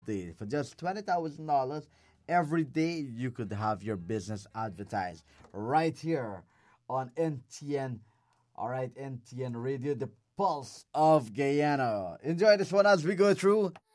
day. For just $20,000 every day, you could have your business advertised right here on NTN. All right, NTN Radio, the pulse of Guyana. Enjoy this one as we go through.